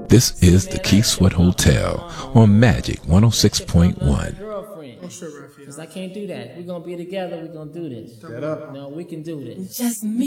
This is the Keith Sweat Hotel on Magic 106.1. Because I can't do that. We're going to be together. We're going to do this. Shut up. No, we can do this. Just me.